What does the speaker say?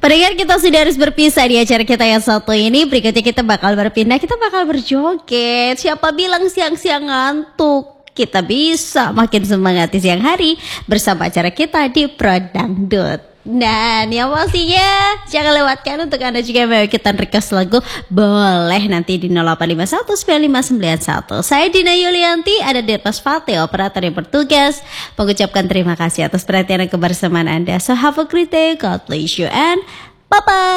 Pendengar, kita sudah harus berpisah di acara kita yang satu ini. Berikutnya kita bakal berpindah, kita bakal berjoget. Siapa bilang siang-siang ngantuk? Kita bisa makin semangat di siang hari bersama acara kita di Pro Dangdut. Dan yang pastinya jangan lewatkan untuk Anda juga yang mau ikutan request lagu, boleh nanti di 08519591. Saya Dina Yulianti, ada Dirmas Fatih, operator yang bertugas mengucapkan terima kasih atas perhatian dan kebersamaan Anda. So have a great day, God bless you and bye-bye.